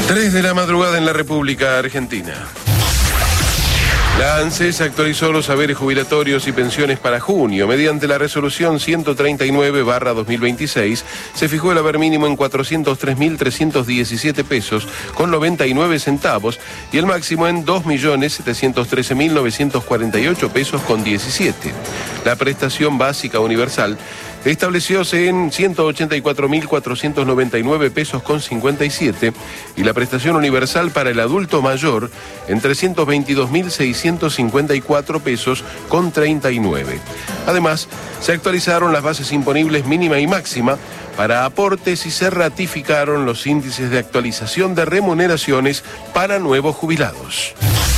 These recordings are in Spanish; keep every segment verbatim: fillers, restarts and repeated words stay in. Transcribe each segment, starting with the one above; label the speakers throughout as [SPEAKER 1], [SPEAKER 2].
[SPEAKER 1] tres de la madrugada en la República Argentina. La ANSES actualizó los haberes jubilatorios y pensiones para junio. Mediante la resolución ciento treinta y nueve barra dos mil veintiséis, se fijó el haber mínimo en cuatrocientos tres mil trescientos diecisiete pesos con noventa y nueve centavos y el máximo en dos millones setecientos trece mil novecientos cuarenta y ocho pesos con diecisiete. La prestación básica universal establecióse en ciento ochenta y cuatro mil cuatrocientos noventa y nueve pesos con cincuenta y siete y la prestación universal para el adulto mayor en trescientos veintidós mil seiscientos cincuenta y cuatro pesos con treinta y nueve. Además, se actualizaron las bases imponibles mínima y máxima para aportes y se ratificaron los índices de actualización de remuneraciones para nuevos jubilados.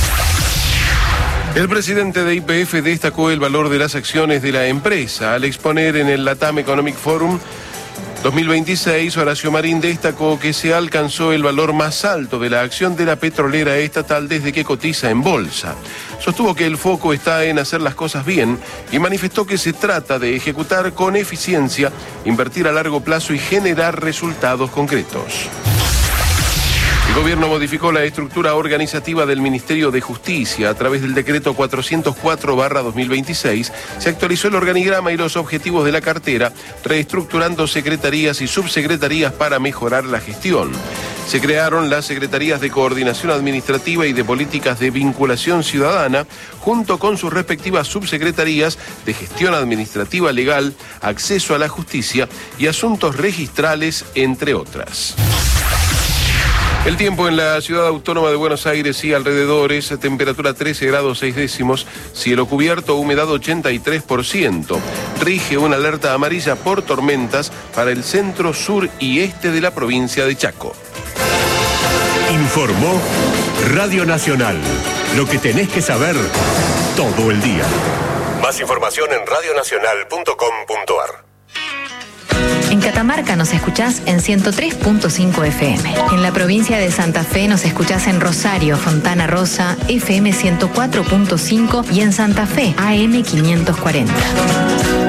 [SPEAKER 1] El presidente de Y P F destacó el valor de las acciones de la empresa. Al exponer en el LATAM Economic Forum dos mil veintiséis, Horacio Marín destacó que se alcanzó el valor más alto de la acción de la petrolera estatal desde que cotiza en bolsa. Sostuvo que el foco está en hacer las cosas bien y manifestó que se trata de ejecutar con eficiencia, invertir a largo plazo y generar resultados concretos. El gobierno modificó la estructura organizativa del Ministerio de Justicia. A través del decreto cuatrocientos cuatro barra dos mil veintiséis se actualizó el organigrama y los objetivos de la cartera, reestructurando secretarías y subsecretarías para mejorar la gestión. Se crearon las Secretarías de Coordinación Administrativa y de Políticas de Vinculación Ciudadana, junto con sus respectivas subsecretarías de Gestión Administrativa Legal, Acceso a la Justicia y Asuntos Registrales, entre otras. El tiempo en la ciudad autónoma de Buenos Aires y alrededores, temperatura trece grados seis décimos, cielo cubierto, humedad ochenta y tres por ciento. Rige una alerta amarilla por tormentas para el centro, sur y este de la provincia de Chaco.
[SPEAKER 2] Informó Radio Nacional. Lo que tenés que saber todo el día. Más información en radio nacional punto com punto a r.
[SPEAKER 3] En Catamarca nos escuchás en ciento tres punto cinco F M. En la provincia de Santa Fe nos escuchás en Rosario, Fontana Rosa, F M ciento cuatro punto cinco y en Santa Fe, A M quinientos cuarenta.